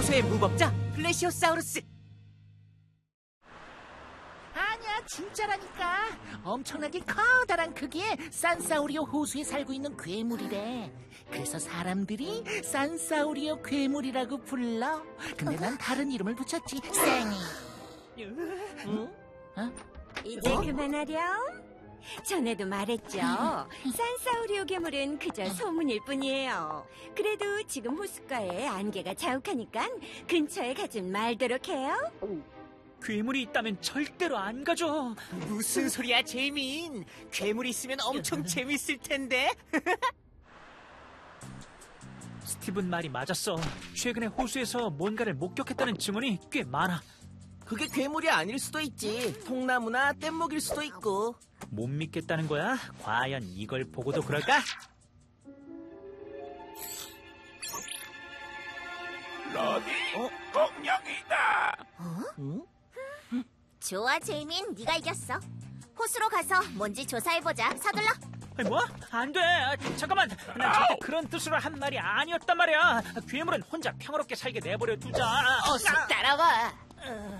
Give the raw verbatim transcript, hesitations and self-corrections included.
호수의 무법자 플래시오사우루스. 아니야, 진짜라니까. 엄청나게 커다란 크기의 산사우리오 호수에 살고 있는 괴물이래. 그래서 사람들이 산사우리오 괴물이라고 불러. 근데 난 다른 이름을 붙였지. 쌩이. 응? 어? 이제 그만하렴. 전에도 말했죠. 산사우리오 괴물은 그저 소문일 뿐이에요. 그래도 지금 호숫가에 안개가 자욱하니까 근처에 가지 말도록 해요. 괴물이 있다면 절대로 안 가죠. 무슨 소리야, 재민. 괴물이 있으면 엄청 재밌을 텐데. 스티븐 말이 맞았어. 최근에 호수에서 뭔가를 목격했다는 증언이 꽤 많아. 그게 괴물이 아닐 수도 있지. 통나무나 뗏목일 수도 있고. 못 믿겠다는 거야? 과연 이걸 보고도 그럴까? 러니, 공룡이다. 응? 좋아, 제이민. 네가 이겼어. 호수로 가서 뭔지 조사해보자. 서둘러. 아니, 뭐? 안 돼. 아, 잠깐만. 난 절대 그런 뜻으로 한 말이 아니었단 말이야. 괴물은 혼자 평화롭게 살게 내버려 두자. 어서 따라와.